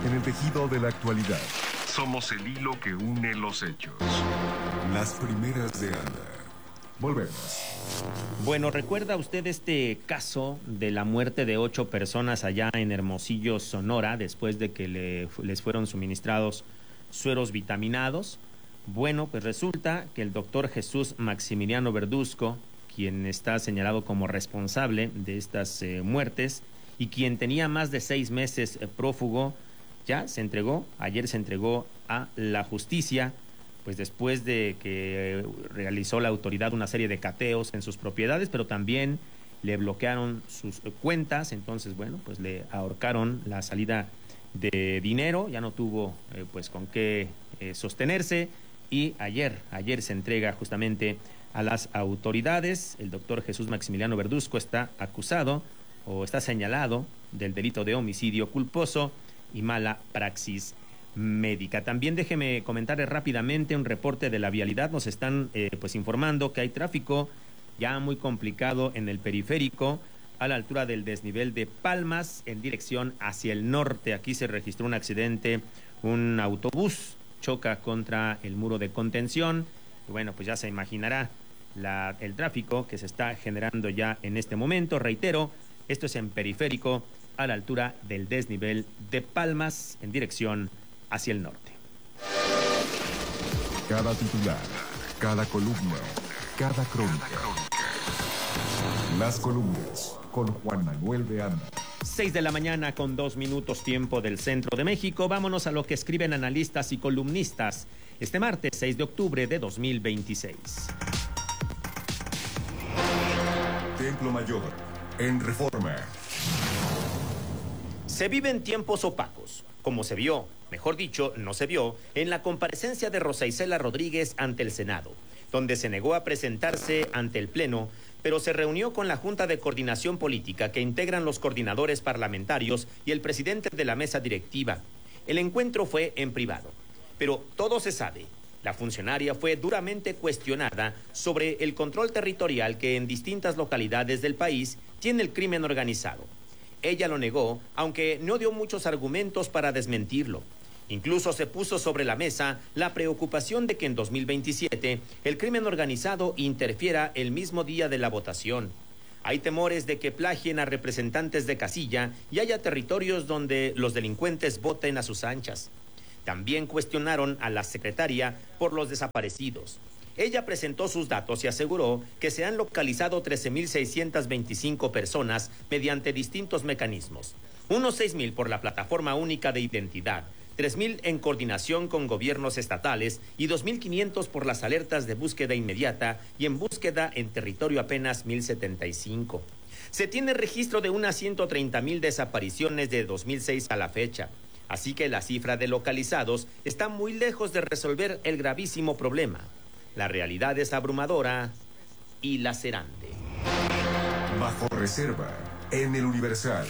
En el tejido de la actualidad, somos el hilo que une los hechos. Las primeras de Ana. Volvemos. Bueno, ¿recuerda usted este caso de la muerte de 8 personas allá en Hermosillo, Sonora, después de que les fueron suministrados sueros vitaminados? Bueno, pues resulta que el doctor Jesús Maximiliano Verduzco, quien está señalado como responsable de estas muertes y quien tenía más de 6 meses prófugo, ya se entregó, ayer se entregó a la justicia, pues después de que realizó la autoridad una serie de cateos en sus propiedades, pero también le bloquearon sus cuentas. Entonces, bueno, pues le ahorcaron la salida de dinero, ya no tuvo pues con qué sostenerse, y ayer se entrega justamente a las autoridades. El doctor Jesús Maximiliano Verduzco está acusado o está señalado del delito de homicidio culposo y mala praxis médica. También déjeme comentarles rápidamente un reporte de la vialidad. Nos están pues informando que hay tráfico ya muy complicado en el periférico a la altura del desnivel de Palmas en dirección hacia el norte. Aquí se registró un accidente, un autobús choca contra el muro de contención y bueno, pues ya se imaginará el tráfico que se está generando ya en este momento. Reitero, esto es en periférico a la altura del desnivel de Palmas en dirección hacia el norte. Cada titular, cada columna, cada crónica. Las columnas con Juan Manuel de Anda. 6 de la mañana con 2 minutos tiempo del centro de México. Vámonos a lo que escriben analistas y columnistas este martes 6 de octubre de 2026. Templo Mayor, en Reforma. Se viven tiempos opacos, como se vio, mejor dicho, no se vio, en la comparecencia de Rosa Isela Rodríguez ante el Senado, donde se negó a presentarse ante el Pleno, pero se reunió con la Junta de Coordinación Política que integran los coordinadores parlamentarios y el presidente de la mesa directiva. El encuentro fue en privado, pero todo se sabe. La funcionaria fue duramente cuestionada sobre el control territorial que en distintas localidades del país tiene el crimen organizado. Ella lo negó, aunque no dio muchos argumentos para desmentirlo. Incluso se puso sobre la mesa la preocupación de que en 2027 el crimen organizado interfiera el mismo día de la votación. Hay temores de que plagien a representantes de casilla y haya territorios donde los delincuentes voten a sus anchas. También cuestionaron a la secretaria por los desaparecidos. Ella presentó sus datos y aseguró que se han localizado 13.625 personas mediante distintos mecanismos. Unos 6.000 por la Plataforma Única de Identidad, 3.000 en coordinación con gobiernos estatales y 2.500 por las alertas de búsqueda inmediata y en búsqueda en territorio apenas 1.075. Se tiene registro de unas 130.000 desapariciones de 2006 a la fecha. Así que la cifra de localizados está muy lejos de resolver el gravísimo problema. La realidad es abrumadora y lacerante. Bajo reserva, en el Universal.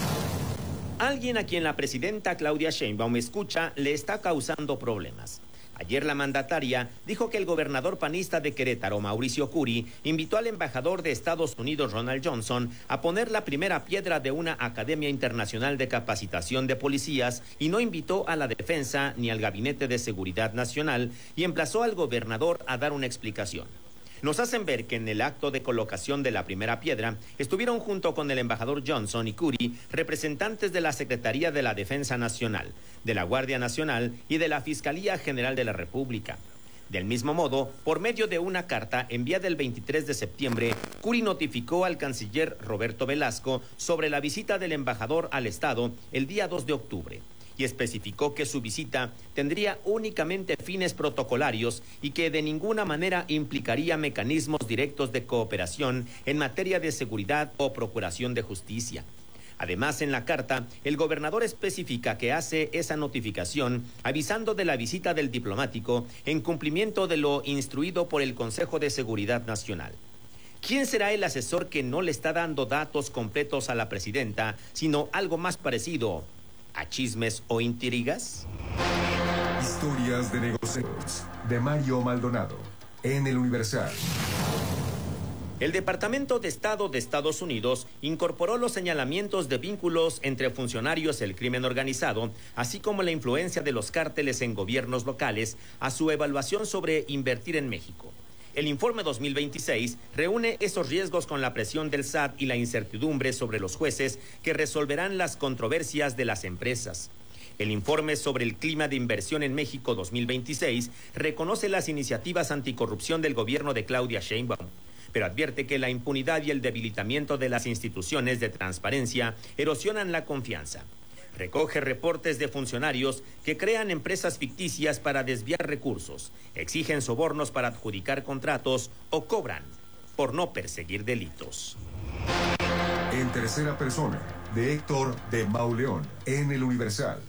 Alguien a quien la presidenta Claudia Sheinbaum escucha le está causando problemas. Ayer la mandataria dijo que el gobernador panista de Querétaro, Mauricio Curi, invitó al embajador de Estados Unidos, Ronald Johnson, a poner la primera piedra de una academia internacional de capacitación de policías y no invitó a la defensa ni al Gabinete de Seguridad Nacional y emplazó al gobernador a dar una explicación. Nos hacen ver que en el acto de colocación de la primera piedra estuvieron junto con el embajador Johnson y Curi representantes de la Secretaría de la Defensa Nacional, de la Guardia Nacional y de la Fiscalía General de la República. Del mismo modo, por medio de una carta enviada el 23 de septiembre, Curi notificó al canciller Roberto Velasco sobre la visita del embajador al Estado el día 2 de octubre. Y especificó que su visita tendría únicamente fines protocolarios y que de ninguna manera implicaría mecanismos directos de cooperación en materia de seguridad o procuración de justicia. Además, en la carta, el gobernador especifica que hace esa notificación avisando de la visita del diplomático en cumplimiento de lo instruido por el Consejo de Seguridad Nacional. ¿Quién será el asesor que no le está dando datos completos a la presidenta, sino algo más parecido a chismes o intrigas? Historias de negocios de Mario Maldonado en el Universal. El Departamento de Estado de Estados Unidos incorporó los señalamientos de vínculos entre funcionarios del crimen organizado, así como la influencia de los cárteles en gobiernos locales, a su evaluación sobre invertir en México. El informe 2026 reúne esos riesgos con la presión del SAT y la incertidumbre sobre los jueces que resolverán las controversias de las empresas. El informe sobre el clima de inversión en México 2026 reconoce las iniciativas anticorrupción del gobierno de Claudia Sheinbaum, pero advierte que la impunidad y el debilitamiento de las instituciones de transparencia erosionan la confianza. Recoge reportes de funcionarios que crean empresas ficticias para desviar recursos, exigen sobornos para adjudicar contratos o cobran por no perseguir delitos. En tercera persona, de Héctor de Mauleón, en El Universal.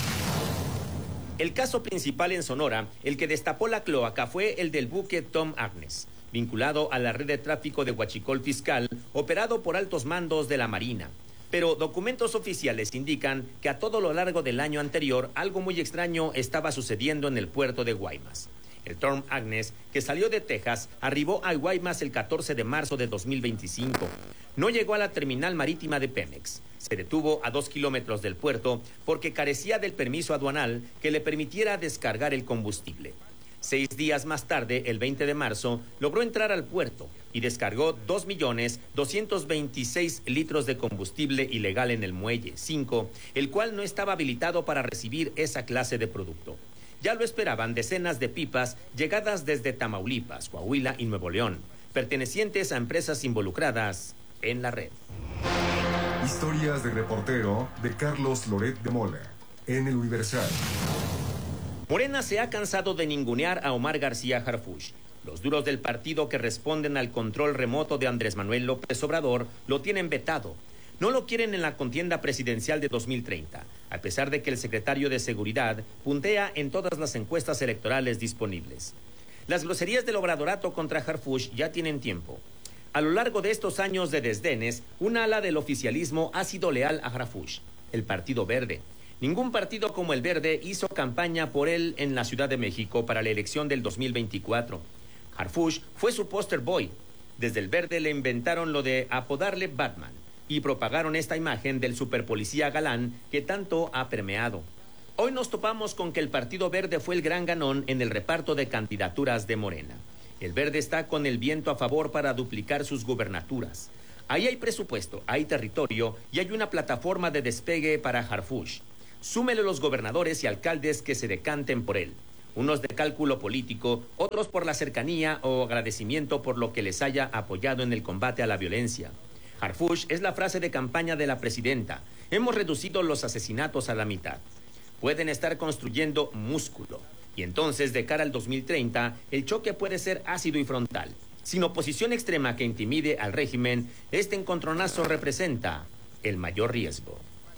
El caso principal en Sonora, el que destapó la cloaca, fue el del buque Tom Agnes, vinculado a la red de tráfico de huachicol fiscal, operado por altos mandos de la Marina. Pero documentos oficiales indican que a todo lo largo del año anterior, algo muy extraño estaba sucediendo en el puerto de Guaymas. El Tom Agnes, que salió de Texas, arribó a Guaymas el 14 de marzo de 2025. No llegó a la terminal marítima de Pemex. Se detuvo a 2 kilómetros del puerto porque carecía del permiso aduanal que le permitiera descargar el combustible. 6 días más tarde, el 20 de marzo, logró entrar al puerto y descargó 2.226.000 litros de combustible ilegal en el muelle 5, el cual no estaba habilitado para recibir esa clase de producto. Ya lo esperaban decenas de pipas llegadas desde Tamaulipas, Coahuila y Nuevo León, pertenecientes a empresas involucradas en la red. Historias de reportero de Carlos Loret de Mola, en El Universal. Morena se ha cansado de ningunear a Omar García Harfuch. Los duros del partido que responden al control remoto de Andrés Manuel López Obrador lo tienen vetado. No lo quieren en la contienda presidencial de 2030, a pesar de que el secretario de Seguridad puntea en todas las encuestas electorales disponibles. Las groserías del obradorato contra Harfuch ya tienen tiempo. A lo largo de estos años de desdenes, un ala del oficialismo ha sido leal a Harfuch, el Partido Verde. Ningún partido como el Verde hizo campaña por él en la Ciudad de México para la elección del 2024. Harfuch fue su poster boy. Desde el Verde le inventaron lo de apodarle Batman y propagaron esta imagen del superpolicía galán que tanto ha permeado. Hoy nos topamos con que el Partido Verde fue el gran ganón en el reparto de candidaturas de Morena. El Verde está con el viento a favor para duplicar sus gubernaturas. Ahí hay presupuesto, hay territorio y hay una plataforma de despegue para Harfuch. Súmele los gobernadores y alcaldes que se decanten por él. Unos de cálculo político, otros por la cercanía o agradecimiento por lo que les haya apoyado en el combate a la violencia. Harfuch es la frase de campaña de la presidenta. Hemos reducido los asesinatos a la mitad. Pueden estar construyendo músculo. Y entonces, de cara al 2030, el choque puede ser ácido y frontal. Sin oposición extrema que intimide al régimen, este encontronazo representa el mayor riesgo.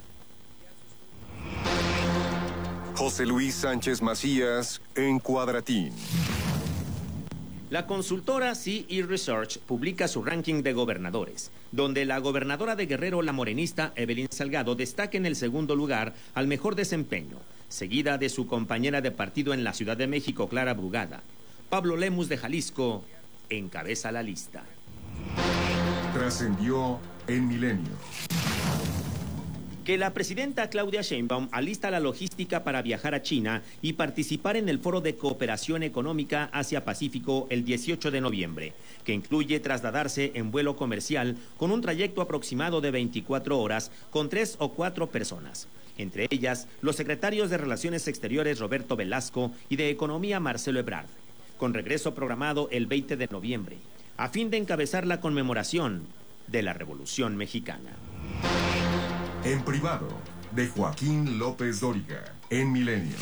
José Luis Sánchez Macías, en Cuadratín. La consultora CE Research publica su ranking de gobernadores, donde la gobernadora de Guerrero, la morenista Evelyn Salgado, destaca en el segundo lugar al mejor desempeño, seguida de su compañera de partido en la Ciudad de México, Clara Brugada. Pablo Lemus de Jalisco encabeza la lista. Trascendió en Milenio. Que la presidenta Claudia Sheinbaum alista la logística para viajar a China y participar en el Foro de Cooperación Económica Asia-Pacífico el 18 de noviembre, que incluye trasladarse en vuelo comercial con un trayecto aproximado de 24 horas con 3 o 4 personas. Entre ellas, los secretarios de Relaciones Exteriores Roberto Velasco y de Economía Marcelo Ebrard, con regreso programado el 20 de noviembre, a fin de encabezar la conmemoración de la Revolución Mexicana. En privado, de Joaquín López Dóriga, en Milenio.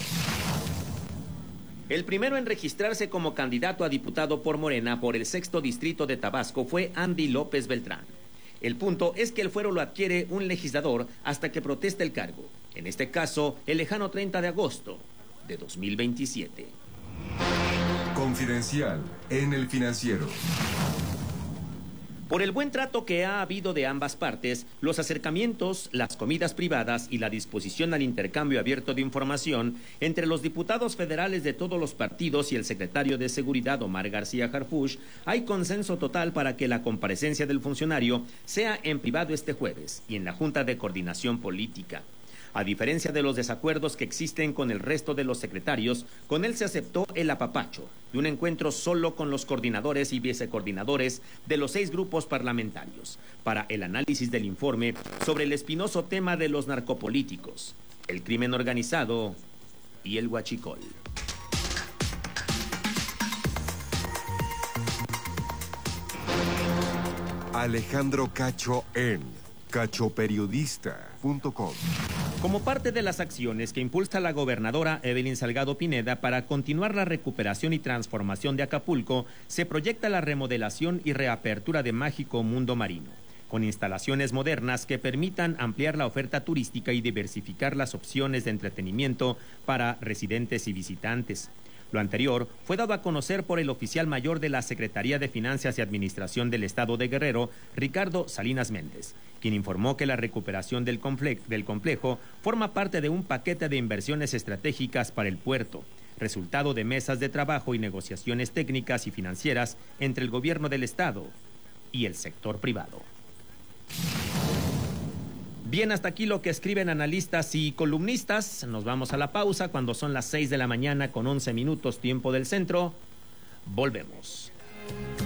El primero en registrarse como candidato a diputado por Morena por el 6º distrito de Tabasco fue Andy López Beltrán. El punto es que el fuero lo adquiere un legislador hasta que proteste el cargo, en este caso el lejano 30 de agosto de 2027. Confidencial en El Financiero. Por el buen trato que ha habido de ambas partes, los acercamientos, las comidas privadas y la disposición al intercambio abierto de información entre los diputados federales de todos los partidos y el secretario de Seguridad Omar García Harfuch, hay consenso total para que la comparecencia del funcionario sea en privado este jueves y en la Junta de Coordinación Política. A diferencia de los desacuerdos que existen con el resto de los secretarios, con él se aceptó el apapacho de un encuentro solo con los coordinadores y vicecoordinadores de los 6 grupos parlamentarios para el análisis del informe sobre el espinoso tema de los narcopolíticos, el crimen organizado y el huachicol. Alejandro Cacho en cachoperiodista.com. Como parte de las acciones que impulsa la gobernadora Evelyn Salgado Pineda para continuar la recuperación y transformación de Acapulco, se proyecta la remodelación y reapertura de Mágico Mundo Marino, con instalaciones modernas que permitan ampliar la oferta turística y diversificar las opciones de entretenimiento para residentes y visitantes. Lo anterior fue dado a conocer por el oficial mayor de la Secretaría de Finanzas y Administración del Estado de Guerrero, Ricardo Salinas Méndez, quien informó que la recuperación del complejo forma parte de un paquete de inversiones estratégicas para el puerto, resultado de mesas de trabajo y negociaciones técnicas y financieras entre el gobierno del Estado y el sector privado. Bien, hasta aquí lo que escriben analistas y columnistas. Nos vamos a la pausa cuando son las 6 de la mañana con 11 minutos tiempo del centro. Volvemos.